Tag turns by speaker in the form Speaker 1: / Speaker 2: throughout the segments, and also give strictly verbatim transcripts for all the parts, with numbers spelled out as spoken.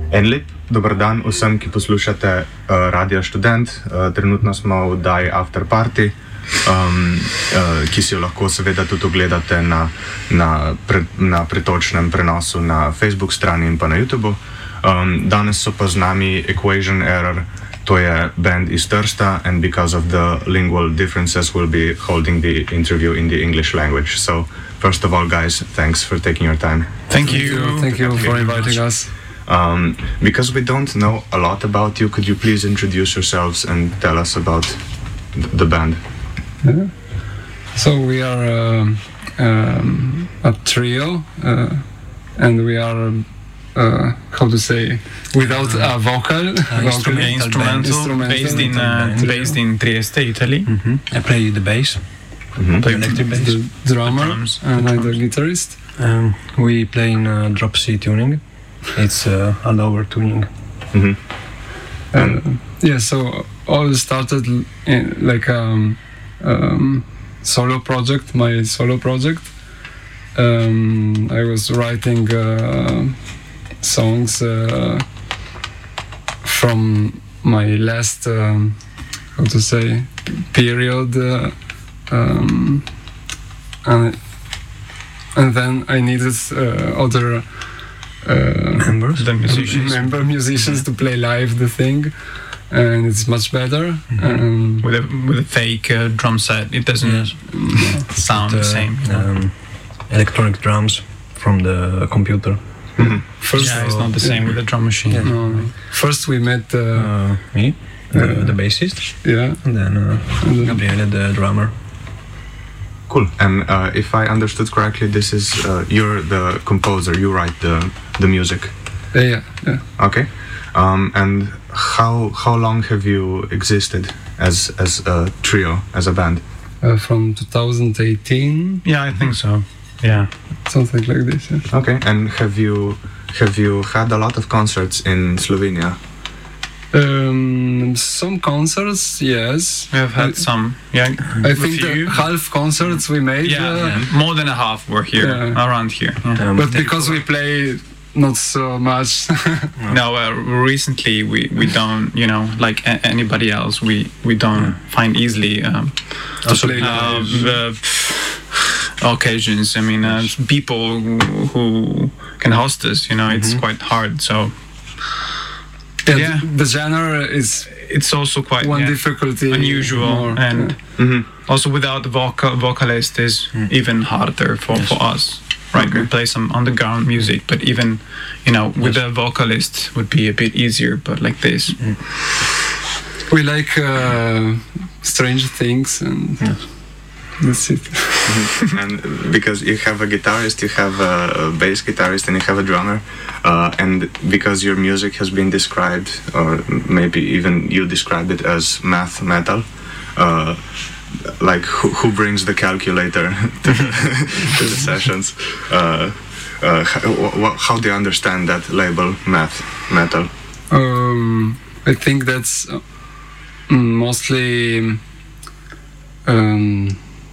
Speaker 1: En lep dober dan vsem, ki poslušate uh, Radio Študent. Uh, trenutno smo v oddaji After Party, um, uh, ki si jo lahko seveda tudi ogledate na, na, pre, na pretočnem prenosu na Facebook strani in pa na YouTubu. Um, danes so pa z nami Equation Error, to je band iz Trsta, and because of the lingual differences we'll be holding the interview in the English language. So first of all, guys, thanks for taking your time.
Speaker 2: Thank you.
Speaker 3: Thank you for inviting us.
Speaker 1: Um, because we don't know a lot about you, could you please introduce yourselves and tell us about th- the band?
Speaker 3: Yeah. So we are uh, um, a trio, uh, and we are, uh, how to say, without a vocal.
Speaker 2: Uh,
Speaker 3: vocal
Speaker 2: instrumental, instrumental, based in uh, based in Trieste, Italy.
Speaker 4: Mm-hmm. I play the bass.
Speaker 1: Mm-hmm.
Speaker 4: Play electric bass.
Speaker 3: The drummer,
Speaker 2: The drums.
Speaker 3: and I'm the guitarist.
Speaker 4: Um, we play in uh, drop C tuning. It's uh, a lower tuning.
Speaker 1: Mm-hmm.
Speaker 3: Uh, yeah, so all started in like um, um, solo project, my solo project. Um, I was writing uh, songs uh, from my last, um, how to say, period, uh, um, and and then I needed uh, other. Uh,
Speaker 4: Members?
Speaker 2: The musicians.
Speaker 3: member musicians to play live the thing, and it's much better.
Speaker 4: Mm-hmm.
Speaker 3: Um,
Speaker 2: With a with a fake uh, drum set, it doesn't
Speaker 4: Yes.
Speaker 2: sound
Speaker 4: The,
Speaker 2: the same. You know?
Speaker 4: um, electronic drums from the computer.
Speaker 1: Mm-hmm.
Speaker 3: first,
Speaker 2: Yeah, it's not the same with the drum machine.
Speaker 4: Yeah.
Speaker 3: no, no. First we met. Uh,
Speaker 4: Uh, me, the,
Speaker 3: Uh,
Speaker 4: the bassist,
Speaker 3: yeah,
Speaker 4: and then uh,
Speaker 3: and then-
Speaker 4: Gabriele, the drummer.
Speaker 1: Cool. And uh, if I understood correctly, this is uh, you're the composer. You write the the music.
Speaker 3: yeah, yeah, yeah.
Speaker 1: Okay. Um, and how how long have you existed as as a trio, as a band?
Speaker 3: Uh, from two thousand eighteen,
Speaker 2: Yeah, I think so. Yeah.
Speaker 3: something like this. Yeah.
Speaker 1: Okay. And have you have you had a lot of concerts in Slovenia?
Speaker 3: Um, some concerts, yes.
Speaker 2: We have had
Speaker 3: I,
Speaker 2: some. Yeah.
Speaker 3: I
Speaker 2: a
Speaker 3: think the
Speaker 2: few.
Speaker 3: half concerts we made.
Speaker 2: Yeah,
Speaker 3: uh,
Speaker 2: yeah. More than a half were here,
Speaker 3: Yeah.
Speaker 2: around here. Yeah.
Speaker 4: Um,
Speaker 3: But because we play not so much.
Speaker 2: No, uh, recently we, we don't, you know, like a- anybody else, we, we don't find easily um,
Speaker 3: To play
Speaker 2: uh,
Speaker 3: live.
Speaker 2: uh, occasions. I mean, uh, people who, who can host us, you know, it's
Speaker 4: Mhm.
Speaker 2: quite hard. So
Speaker 3: yeah,
Speaker 2: Yeah.
Speaker 3: The, the genre is
Speaker 2: it's also quite
Speaker 3: one
Speaker 2: yeah,
Speaker 3: difficulty
Speaker 2: unusual,
Speaker 3: more,
Speaker 2: and
Speaker 1: Mm-hmm.
Speaker 2: also without the vocal vocalist is
Speaker 4: Mm.
Speaker 2: even harder for,
Speaker 4: Yes.
Speaker 2: for us. Right, we play some underground music, but even, you know, with
Speaker 4: Yes.
Speaker 2: a vocalist would be a bit easier. But like this,
Speaker 3: We like uh, strange things, and
Speaker 4: Yes.
Speaker 3: that's it.
Speaker 1: And because you have a guitarist, you have a, a bass guitarist, and you have a drummer, uh, and because your music has been described, or maybe even you described it as math metal, uh, like who, who brings the calculator to, to the sessions? Uh, uh, how, wh- how do you understand that label, math metal?
Speaker 3: Um, I think that's uh, mostly um,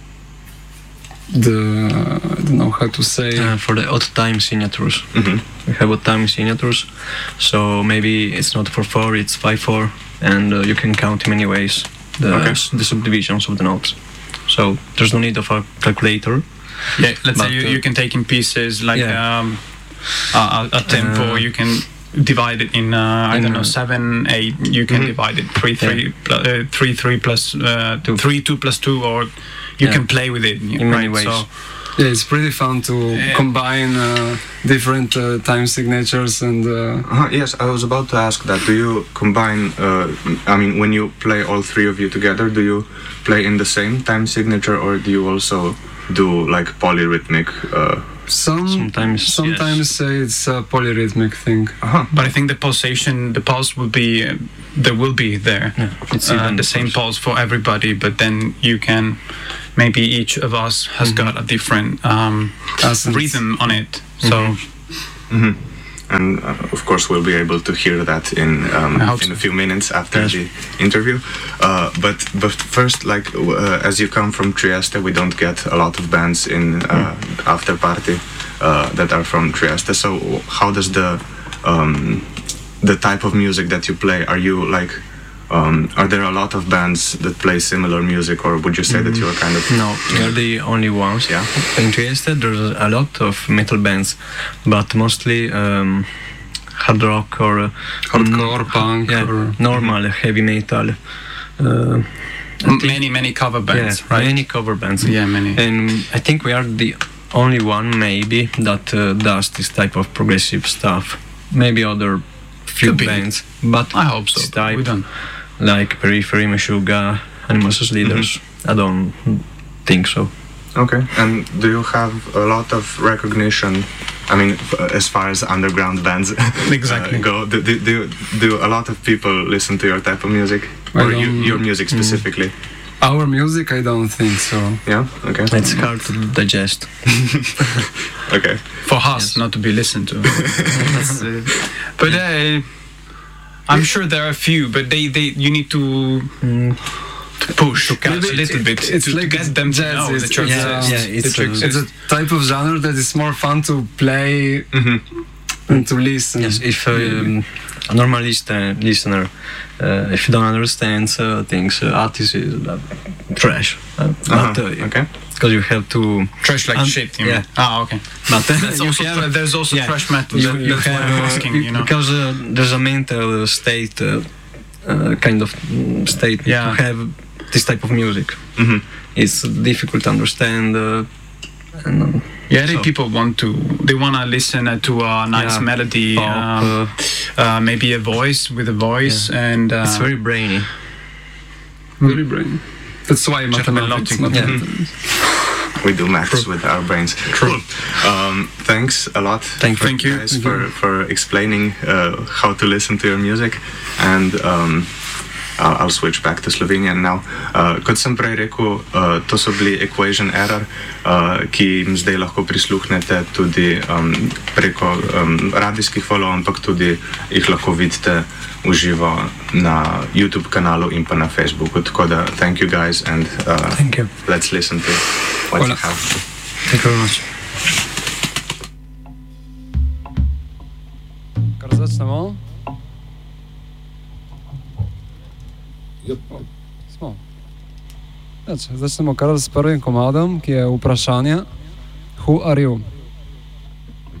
Speaker 3: the I don't know how to say.
Speaker 4: Uh, for the odd time signatures.
Speaker 1: Mm-hmm.
Speaker 4: We have odd time signatures, so maybe it's not four four, it's five four, and uh, you can count in many ways the,
Speaker 1: Okay.
Speaker 4: s- the subdivisions of the notes. So there's no need of a calculator.
Speaker 2: yeah, let's
Speaker 4: But,
Speaker 2: say you,
Speaker 4: uh,
Speaker 2: you can take in pieces like
Speaker 4: yeah.
Speaker 2: um, a, a, a tempo.
Speaker 4: Uh,
Speaker 2: you can divide it in uh, I
Speaker 4: in,
Speaker 2: don't know
Speaker 4: uh,
Speaker 2: seven, eight. You can
Speaker 1: Mhm.
Speaker 2: divide it three,
Speaker 4: Yeah.
Speaker 2: three, pl- uh, three, three plus uh,
Speaker 4: Two.
Speaker 2: three, two plus two, or you
Speaker 4: Yeah.
Speaker 2: can play with it
Speaker 4: In many
Speaker 2: right?
Speaker 4: ways.
Speaker 2: So,
Speaker 3: Yeah, it's pretty fun to
Speaker 2: Yeah.
Speaker 3: combine uh, different uh, time signatures and. Uh,
Speaker 1: Uh, yes, I was about to ask that. Do you combine, uh, I mean, when you play all three of you together, do you play in the same time signature, or do you also do like polyrhythmic? Uh,
Speaker 3: some
Speaker 4: Sometimes,
Speaker 3: sometimes uh, it's a polyrhythmic thing.
Speaker 1: uh-huh.
Speaker 2: but I think the pulsation, the pulse will be uh, there will be there.
Speaker 4: Yeah, it's
Speaker 2: uh,
Speaker 4: even
Speaker 2: the same pulse for everybody, but then you can maybe each of us has
Speaker 4: Mhm.
Speaker 2: got a different um,
Speaker 3: Essence.
Speaker 2: rhythm on it. So
Speaker 4: Mhm.
Speaker 1: hmm And uh, of course, we'll be able to hear that in um,
Speaker 2: I hope
Speaker 1: in
Speaker 2: so.
Speaker 1: a few minutes after
Speaker 4: Yes.
Speaker 1: the interview. Uh, but but first, like uh, as you come from Trieste, we don't get a lot of bands in uh, After Party uh, that are from Trieste. So how does the um, the type of music that you play, are you like, um, are there a lot of bands that play similar music, or would you say mm-hmm. that you are kind of...
Speaker 4: No, we are the only ones.
Speaker 1: Yeah.
Speaker 4: In Trieste, there's a lot of metal bands, but mostly um, hard rock or... Uh,
Speaker 3: Hardcore, mm, punk,
Speaker 4: yeah,
Speaker 3: or...
Speaker 4: normal, mm-hmm. heavy metal. Uh,
Speaker 2: many, many cover bands,
Speaker 4: yeah,
Speaker 2: right?
Speaker 4: Many cover bands.
Speaker 2: Yeah, many.
Speaker 4: And I think we are the only one, maybe, that uh, does this type of progressive stuff. Maybe other few bands, but
Speaker 2: I hope so.
Speaker 4: Type,
Speaker 2: we don't.
Speaker 4: Like Periphery, Meshuggah, Animals as Leaders. Mm-hmm. I don't think so.
Speaker 1: Okay. And do you have a lot of recognition? I mean, as far as underground bands
Speaker 2: exactly.
Speaker 1: uh, go, do, do, do, do a lot of people listen to your type of music? Or you, your music specifically?
Speaker 3: Mm. Our music, I don't think so.
Speaker 1: Yeah? Okay.
Speaker 4: It's hard to digest.
Speaker 1: Okay.
Speaker 2: For us, yes. Not to be listened to. uh, but uh, I'm sure there are a few, but they, they you need to... Mm. To push, to catch a little
Speaker 3: it,
Speaker 2: bit,
Speaker 3: it's
Speaker 2: to,
Speaker 3: like
Speaker 2: to get them to know
Speaker 3: it's,
Speaker 2: the trick
Speaker 4: yeah,
Speaker 2: exists.
Speaker 4: Yeah, it's,
Speaker 2: the trick
Speaker 3: uh, it's a type of genre that is more fun to play
Speaker 1: mm-hmm.
Speaker 3: and to listen.
Speaker 4: Yes, if um, a normal listen, listener, uh, if you don't understand uh, things, uh, artists is uh, trash. Uh,
Speaker 1: uh-huh.
Speaker 4: but, uh,
Speaker 1: okay.
Speaker 4: Because you have to
Speaker 2: trash like um, shit. You
Speaker 4: yeah.
Speaker 2: Mean? Ah, okay.
Speaker 4: But uh,
Speaker 2: that's also
Speaker 4: have,
Speaker 2: there's also
Speaker 4: yeah.
Speaker 2: trash metal.
Speaker 4: You,
Speaker 2: that,
Speaker 4: you
Speaker 2: that's
Speaker 4: have,
Speaker 2: why I'm asking. You know,
Speaker 4: because uh, there's a mental state, uh, uh, kind of state
Speaker 2: yeah.
Speaker 4: to have this type of music.
Speaker 1: Mm-hmm.
Speaker 4: It's difficult to understand. Uh, and, uh,
Speaker 2: yeah,
Speaker 4: so.
Speaker 2: people want to. They want to listen uh, to a nice
Speaker 4: yeah.
Speaker 2: melody,
Speaker 4: Pop,
Speaker 2: uh, uh, maybe a voice with a voice, yeah. and uh,
Speaker 4: it's very brainy.
Speaker 3: Very brainy. That's why mathematics.
Speaker 2: mathematics.
Speaker 1: Yeah. We do maths True. With our brains.
Speaker 2: True.
Speaker 1: Um, thanks a lot.
Speaker 2: Thank,
Speaker 1: for,
Speaker 2: thank you
Speaker 1: guys for for explaining uh, how to listen to your music, and. Um, Uh, I'll switch back to Slovenian now. Uh, kot sem prej rekel, uh, to so bili Equation Error, uh, ki jim zdaj lahko prisluhnete tudi um, preko um, radijskih follow, ampak tudi jih lahko vidite v živo na YouTube kanalu in pa na Facebooku. Tako da, thank you guys and uh,
Speaker 4: thank you.
Speaker 1: Let's listen to what Hola. You have.
Speaker 4: Thank you very much.
Speaker 3: Kar začnemo? Yep. Smo. Začnemo kar s prvim komadom, ki je vprašanje Who are you?